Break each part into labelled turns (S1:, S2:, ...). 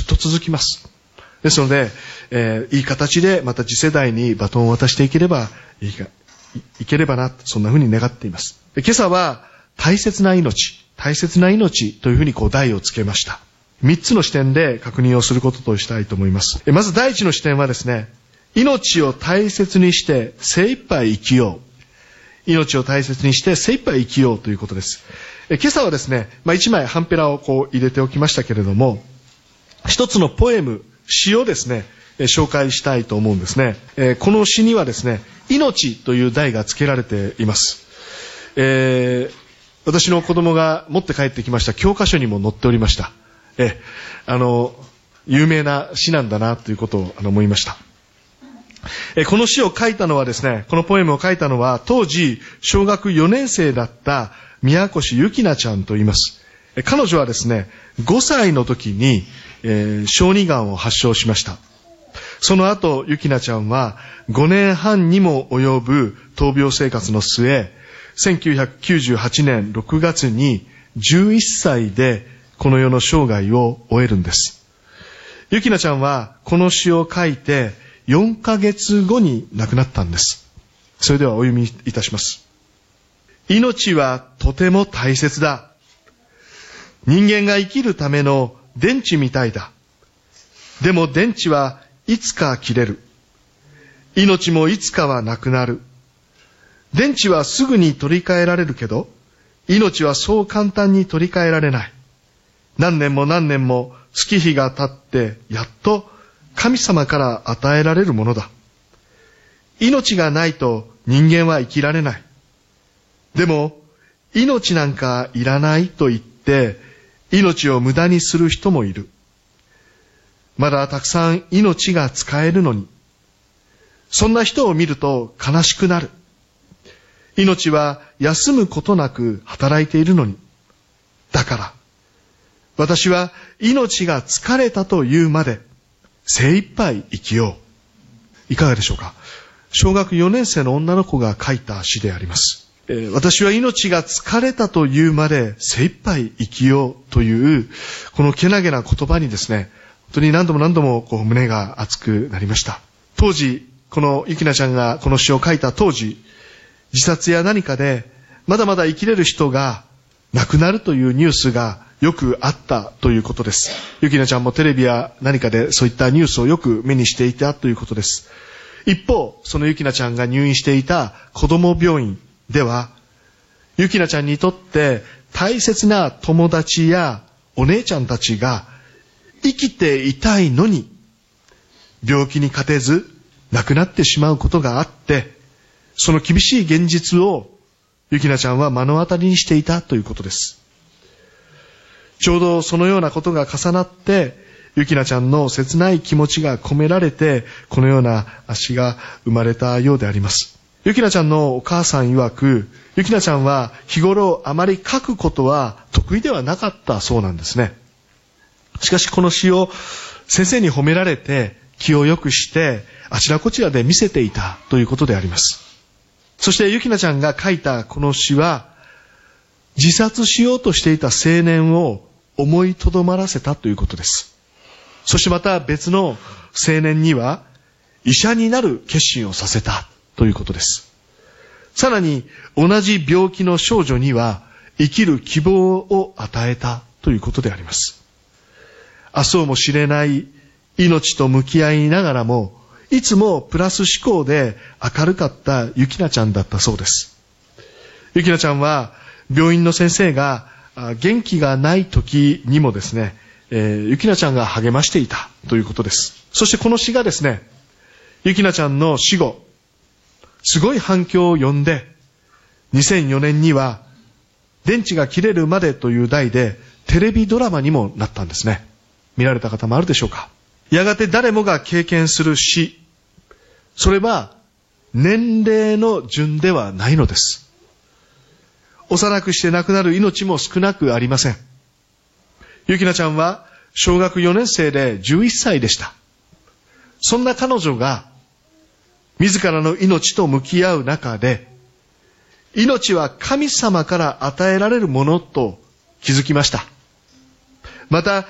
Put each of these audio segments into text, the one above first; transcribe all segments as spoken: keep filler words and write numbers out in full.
S1: っと続きます。ですので、えー、いい形でまた次世代にバトンを渡していければいいか、い, いければな、そんな風に願っています。今朝は大切な命、大切な命というふうにこう題をつけました。三つの視点で確認をすることとしたいと思います。まず第一の視点はですね、命を大切にして精一杯生きよう。命を大切にして精一杯生きようということです。今朝はですね、まあ、一枚ハンペラをこう入れておきましたけれども、一つのポエム、詩をですね、紹介したいと思うんですね。この詩にはですね、命という題が付けられています。えー、私の子供が持って帰ってきました教科書にも載っておりました。え、あの、有名な詩なんだなということをあの思いました。え、この詩を書いたのはですね、このポエムを書いたのは、当時、小学よねん生だった宮越ゆきなちゃんと言います。え、彼女はですね、ごさいの時に、えー、小児がんを発症しました。その後、ゆきなちゃんはごねんはんにも及ぶ闘病生活の末、せんきゅうひゃくきゅうじゅうはちねんろくがつにじゅういっさいでこの世の生涯を終えるんです。ゆきなちゃんはこの詩を書いてよんかげつごに亡くなったんです。それではお読みいたします。命はとても大切だ。人間が生きるための電池みたいだ。でも電池はいつか切れる。命もいつかはなくなる。電池はすぐに取り替えられるけど、命はそう簡単に取り替えられない。何年も何年も月日が経ってやっと神様から与えられるものだ。命がないと人間は生きられない。でも命なんかいらないと言って命を無駄にする人もいる。まだたくさん命が使えるのに。そんな人を見ると悲しくなる。命は休むことなく働いているのに。だから、私は命が疲れたというまで精一杯生きよう。いかがでしょうか。小学よねん生の女の子が書いた詩であります。えー、私は命が疲れたというまで精一杯生きようという、このけなげな言葉にですね、本当に何度も何度もこう胸が熱くなりました。当時、このゆきなちゃんがこの詩を書いた当時、自殺や何かでまだまだ生きれる人が亡くなるというニュースがよくあったということです。ゆきなちゃんもテレビや何かでそういったニュースをよく目にしていたということです。一方、そのゆきなちゃんが入院していた子ども病院では、ゆきなちゃんにとって大切な友達やお姉ちゃんたちが生きていたいのに、病気に勝てず亡くなってしまうことがあって、その厳しい現実をゆきなちゃんは目の当たりにしていたということです。ちょうどそのようなことが重なって、ゆきなちゃんの切ない気持ちが込められて、このような詩が生まれたようであります。ゆきなちゃんのお母さん曰く、ゆきなちゃんは日頃あまり書くことは得意ではなかったそうなんですね。しかしこの詩を先生に褒められて気を良くしてあちらこちらで見せていたということであります。そしてゆきなちゃんが書いたこの詩は、自殺しようとしていた青年を思いとどまらせたということです。そしてまた別の青年には医者になる決心をさせたということです。さらに同じ病気の少女には生きる希望を与えたということであります。明日をも知れない命と向き合いながらも、いつもプラス思考で明るかったゆきなちゃんだったそうです。ゆきなちゃんは病院の先生が元気がない時にもですね、えー、ゆきなちゃんが励ましていたということです。そしてこの詩がですね、ゆきなちゃんの死後、すごい反響を呼んで、にせんよねんには電池が切れるまでという題でテレビドラマにもなったんですね。見られた方もあるでしょうか。やがて誰もが経験する死、それは年齢の順ではないのです。幼くして亡くなる命も少なくありません。ゆきなちゃんは小学よねん生でじゅういっさいでした。そんな彼女が自らの命と向き合う中で、命は神様から与えられるものと気づきました。また、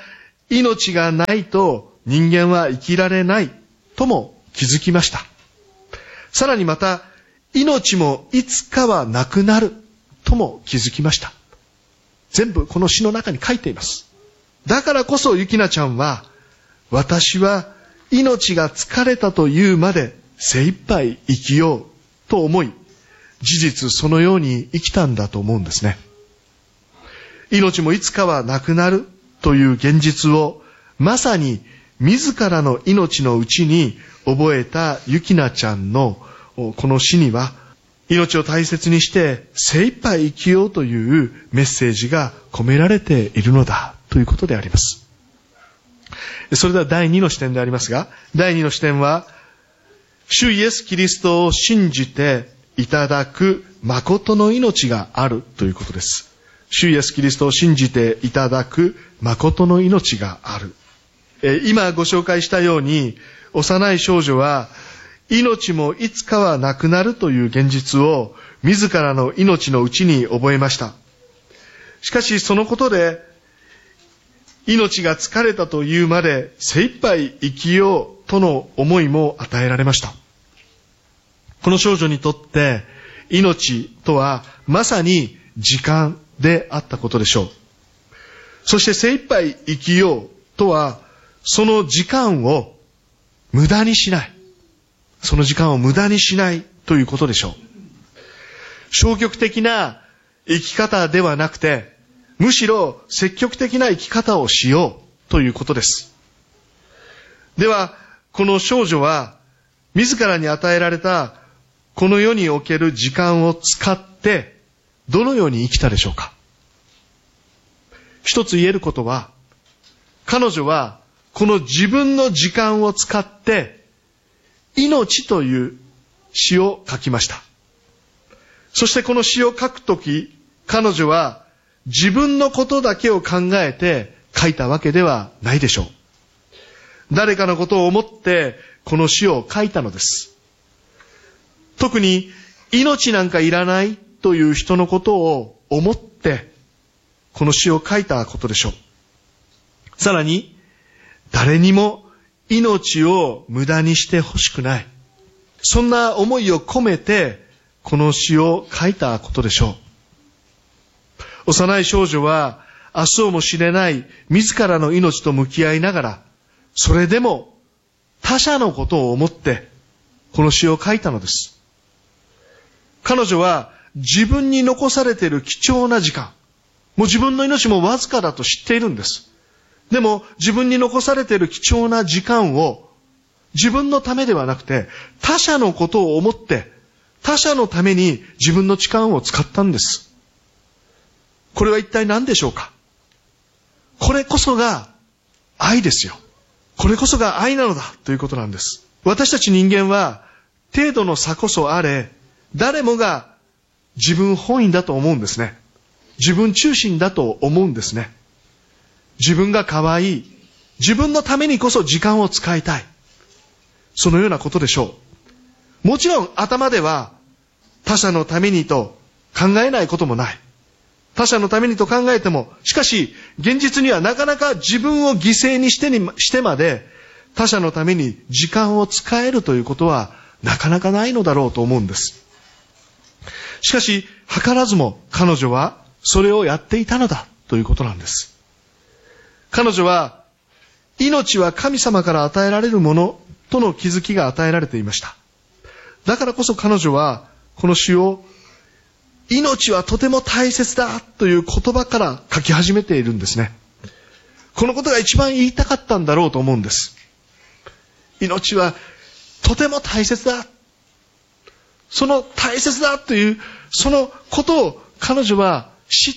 S1: 命がないと人間は生きられないとも気づきました。さらにまた、命もいつかはなくなるとも気づきました。全部この詩の中に書いています。だからこそゆきなちゃんは、私は命が疲れたというまで精一杯生きようと思い、事実そのように生きたんだと思うんですね。命もいつかはなくなるという現実をまさに自らの命のうちに覚えたゆきなちゃんのこの詩には、命を大切にして精一杯生きようというメッセージが込められているのだということであります。それでは第二の視点でありますが、第二の視点は、主イエス・キリストを信じていただく誠の命があるということです。主イエス・キリストを信じていただく誠の命がある。今ご紹介したように、幼い少女は命もいつかはなくなるという現実を自らの命のうちに覚えました。しかしそのことで命が疲れたというまで精一杯生きようとの思いも与えられました。この少女にとって命とはまさに時間であったことでしょう。そして精一杯生きようとはその時間を無駄にしない。その時間を無駄にしないということでしょう。消極的な生き方ではなくて、むしろ積極的な生き方をしようということです。では、この少女は自らに与えられたこの世における時間を使ってどのように生きたでしょうか。一つ言えることは、彼女はこの自分の時間を使って命という詩を書きました。そしてこの詩を書くとき、彼女は自分のことだけを考えて書いたわけではないでしょう。誰かのことを思ってこの詩を書いたのです。特に命なんかいらないという人のことを思ってこの詩を書いたことでしょう。さらに誰にも命を無駄にしてほしくない。そんな思いを込めてこの詩を書いたことでしょう。幼い少女は明日をも知れない自らの命と向き合いながら、それでも他者のことを思ってこの詩を書いたのです。彼女は自分に残されている貴重な時間、もう自分の命もわずかだと知っているんです。でも自分に残されている貴重な時間を自分のためではなくて他者のことを思って他者のために自分の時間を使ったんです。これは一体何でしょうか。これこそが愛ですよ。これこそが愛なのだということなんです。私たち人間は程度の差こそあれ、誰もが自分本位だと思うんですね。自分中心だと思うんですね。自分が可愛い、自分のためにこそ時間を使いたい。そのようなことでしょう。もちろん頭では他者のためにと考えないこともない。他者のためにと考えても、しかし現実にはなかなか自分を犠牲にしてにしてまで他者のために時間を使えるということはなかなかないのだろうと思うんです。しかし図らずも彼女はそれをやっていたのだということなんです。彼女は命は神様から与えられるものとの気づきが与えられていました。だからこそ彼女はこの詩を命はとても大切だという言葉から書き始めているんですね。このことが一番言いたかったんだろうと思うんです。命はとても大切だ。その大切だというそのことを彼女は知って、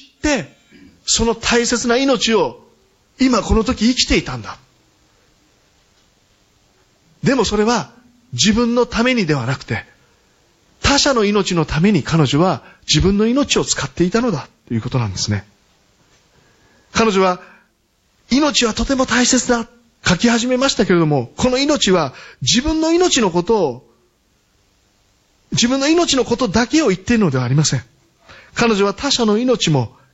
S1: その大切な命を今この時生きていたんだ。でもそれは自分のためにではなくて、他者の命のために彼女は自分の命を使っていたのだということなんですね。彼女は命はとても大切だ書き始めましたけれども、この命は自分の命のことを自分の命のことだけを言っているのではありません。彼女は他者の命も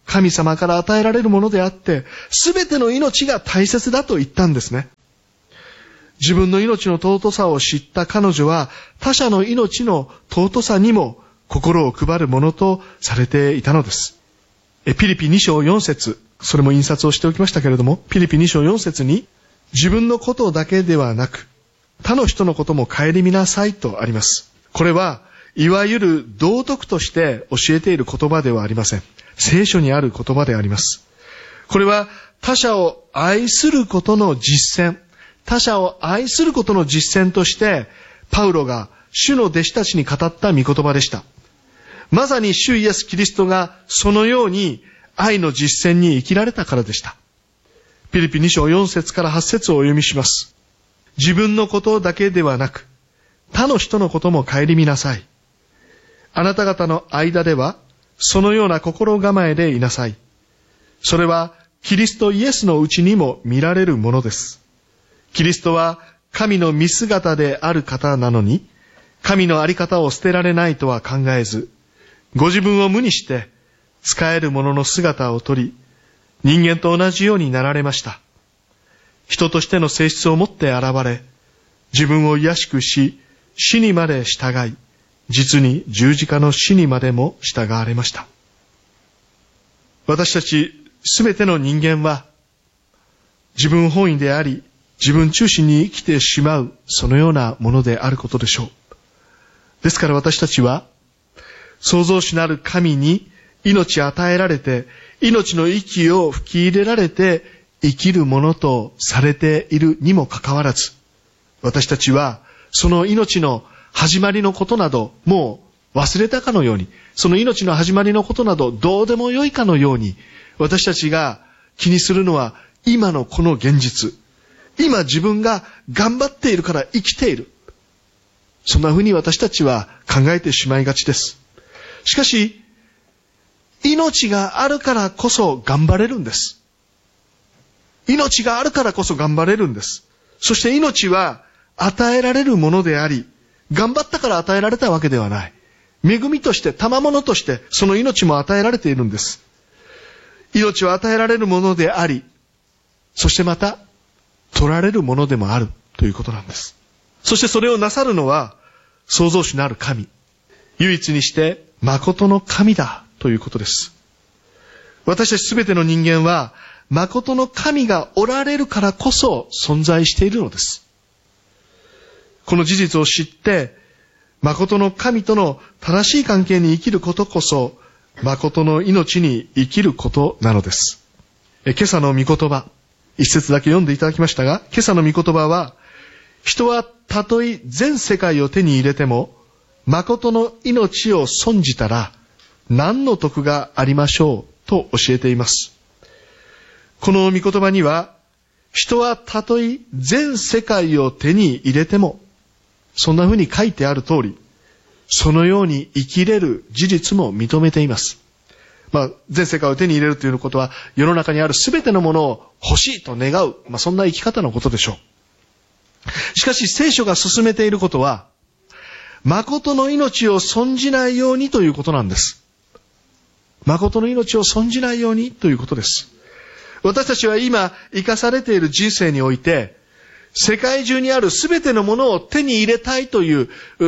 S1: 神様から与えられるものであって、すべての命が大切だと言ったんですね。自分の命の尊さを知った彼女は、他者の命の尊さにも心を配るものとされていたのです。ピリピに章よん節、それも印刷をしておきましたけれども、ピリピに章よん節に、自分のことだけではなく、他の人のことも顧みなさいとあります。これは、いわゆる道徳として教えている言葉ではありません。聖書にある言葉であります。これは、他者を愛することの実践、他者を愛することの実践として、パウロが主の弟子たちに語った御言葉でした。まさに主イエス・キリストがそのように愛の実践に生きられたからでした。ピリピに章よん節からはち節をお読みします。自分のことだけではなく、他の人のことも顧みなさい。あなた方の間では、そのような心構えでいなさい。それは、キリストイエスのうちにも見られるものです。キリストは、神の見姿である方なのに、神のあり方を捨てられないとは考えず、ご自分を無にして、仕える者の姿をとり、人間と同じようになられました。人としての性質を持って現れ、自分を卑しくし、死にまで従い、実に十字架の死にまでも従われました。私たちすべての人間は、自分本位であり、自分中心に生きてしまう、そのようなものであることでしょう。ですから私たちは、創造主なる神に命与えられて、命の息を吹き入れられて生きるものとされているにもかかわらず、私たちはその命の始まりのことなどもう忘れたかのように、その命の始まりのことなどどうでもよいかのように、私たちが気にするのは今のこの現実。今自分が頑張っているから生きている。そんなふうに私たちは考えてしまいがちです。しかし、命があるからこそ頑張れるんです。命があるからこそ頑張れるんです。そして命は与えられるものであり、頑張ったから与えられたわけではない。恵みとして、賜物として、その命も与えられているんです。命は与えられるものであり、そしてまた、取られるものでもあるということなんです。そしてそれをなさるのは、創造主なる神。唯一にして、誠の神だということです。私たちすべての人間は、誠の神がおられるからこそ存在しているのです。この事実を知って、誠の神との正しい関係に生きることこそ、誠の命に生きることなのです。え今朝の御言葉、一節だけ読んでいただきましたが、今朝の御言葉は、人はたとえ全世界を手に入れても、誠の命を損じたら、何の得がありましょうと教えています。この御言葉には、人はたとえ全世界を手に入れても、そんな風に書いてある通り、そのように生きれる事実も認めています。まあ、全世界を手に入れるということは、世の中にあるすべてのものを欲しいと願う、まあ、そんな生き方のことでしょう。しかし、聖書が進めていることは、誠の命を損じないようにということなんです。誠の命を損じないようにということです。私たちは今、生かされている人生において、世界中にあるすべてのものを手に入れたいという、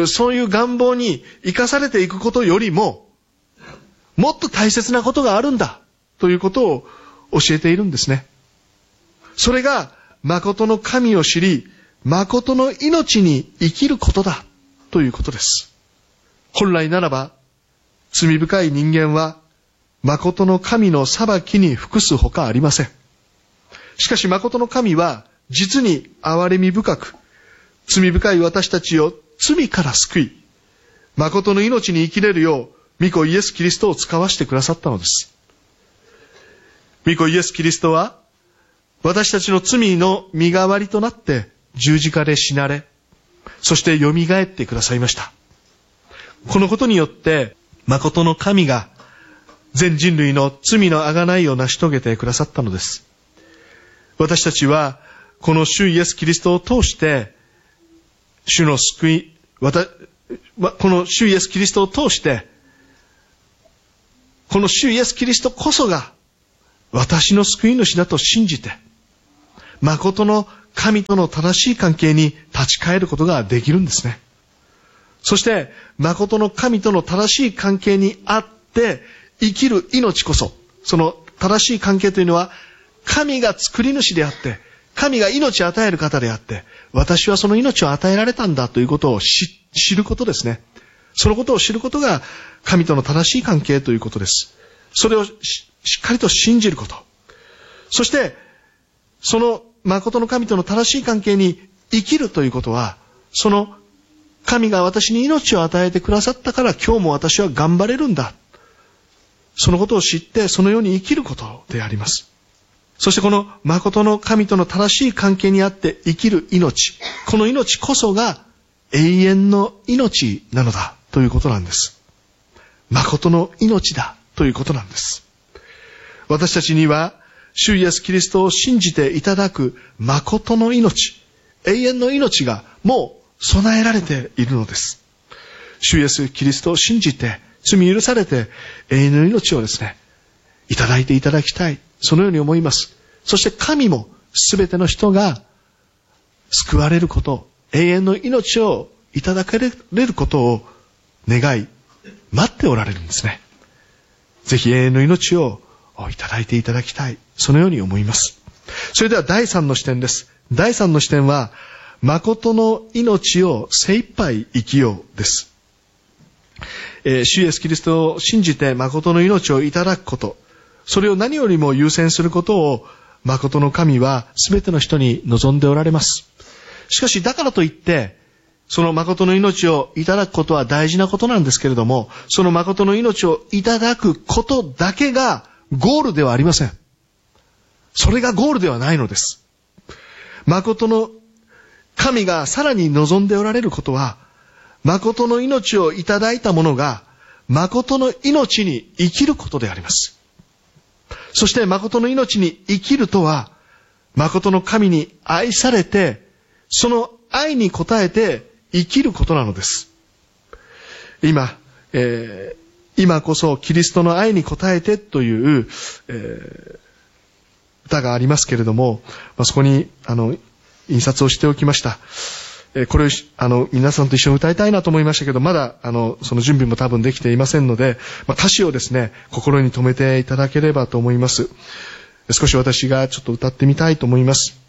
S1: そういう願望に生かされていくことよりも、もっと大切なことがあるんだということを教えているんですね。それが、誠の神を知り、誠の命に生きることだということです。本来ならば、罪深い人間は、誠の神の裁きに服すほかありません。しかし誠の神は、実に憐れみ深く、罪深い私たちを罪から救い、誠の命に生きれるよう、御子イエス・キリストを使わしてくださったのです。御子イエス・キリストは、私たちの罪の身代わりとなって十字架で死なれ、そして蘇ってくださいました。このことによって、誠の神が全人類の罪の贖いを成し遂げてくださったのです。私たちは、この主イエス・キリストを通して、主の救い、この主イエス・キリストを通して、 この主イエス・キリストこそが私の救い主だと信じて、誠の神との正しい関係に立ち返ることができるんですね。そして、誠の神との正しい関係にあって生きる命こそ、その正しい関係というのは、神が作り主であって、神が命を与える方であって、私はその命を与えられたんだということを知ることですね。そのことを知ることが神との正しい関係ということです。それを し, しっかりと信じること。そして、その誠の神との正しい関係に生きるということは、その神が私に命を与えてくださったから今日も私は頑張れるんだ。そのことを知ってそのように生きることであります。そしてこの誠の神との正しい関係にあって生きる命、この命こそが永遠の命なのだということなんです。誠の命だということなんです。私たちには主イエスキリストを信じていただく誠の命、永遠の命がもう備えられているのです。主イエスキリストを信じて罪許されて永遠の命をですね、いただいていただきたい。そのように思います。そして神もすべての人が救われること、永遠の命をいただけれることを願い、待っておられるんですね。ぜひ永遠の命をいただいていただきたい。そのように思います。それでは第三の視点です。第三の視点は、誠の命を精一杯生きようです。えー、主イエスキリストを信じて誠の命をいただくこと、それを何よりも優先することを誠の神はすべての人に望んでおられます。しかしだからといってその誠の命をいただくことは大事なことなんですけれども、その誠の命をいただくことだけがゴールではありません。それがゴールではないのです。誠の神がさらに望んでおられることは、誠の命をいただいた者が誠の命に生きることであります。そして誠の命に生きるとは、誠の神に愛されて、その愛に応えて生きることなのです。今、えー、今こそキリストの愛に応えてという、えー、歌がありますけれども、まあ、そこにあの印刷をしておきました。えー、これをあの皆さんと一緒に歌いたいなと思いましたけど、まだあのその準備も多分できていませんので、まあ、歌詞をですね心に留めていただければと思います。少し私がちょっと歌ってみたいと思います。